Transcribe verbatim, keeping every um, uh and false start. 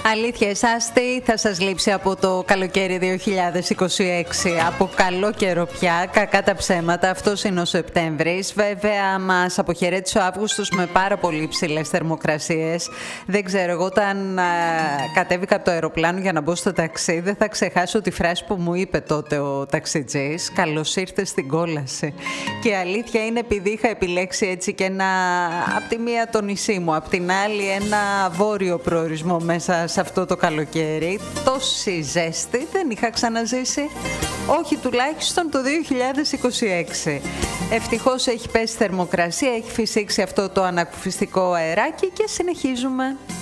Αλήθεια, εσάς τι θα σας λείψει από το καλοκαίρι δύο χιλιάδες είκοσι έξι? Από καλό καιρό πια, κακά τα ψέματα, αυτός είναι ο Σεπτέμβρης. Βέβαια μας αποχαιρέτησε ο Αύγουστος με πάρα πολύ υψηλές θερμοκρασίες. Δεν ξέρω, εγώ όταν α, κατέβηκα από το αεροπλάνο για να μπω στο ταξί, δεν θα ξεχάσω τη φράση που μου είπε τότε ο ταξιτζής: καλώς ήρθες στην κόλαση. Και η αλήθεια είναι, επειδή είχα επιλέξει έτσι και ένα, απ' τη μία το νησί μου, απ' την άλλη ένα βόρειο προορισμό μέσα σε αυτό το καλοκαίρι, τόση ζέστη δεν είχα ξαναζήσει, όχι τουλάχιστον το δύο χιλιάδες είκοσι έξι. Ευτυχώς έχει πέσει θερμοκρασία, έχει φυσήξει αυτό το ανακουφιστικό αεράκι και συνεχίζουμε.